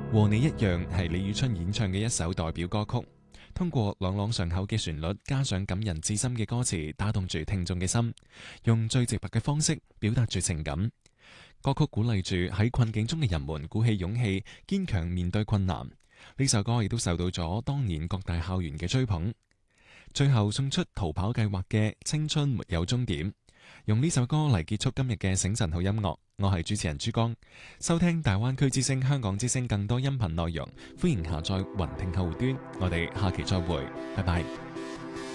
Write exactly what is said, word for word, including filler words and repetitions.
和你一樣係李宇春演唱嘅一首代表歌曲，通過朗朗上口嘅旋律，加上感人至深嘅歌詞，打動住聽眾嘅心，用最直白嘅方式表達住情感。歌曲鼓勵住喺困境中嘅人們鼓起勇氣，堅強面對困難。呢首歌亦都受到咗當年各大校園嘅追捧。最後送出逃跑計劃嘅《青春沒有終點》，用呢首歌嚟結束今日嘅醒晨好音樂。我係主持人珠江，收聽大灣區之聲、香港之聲更多音頻內容，歡迎下載雲聽客戶端。我哋下期再會，拜拜。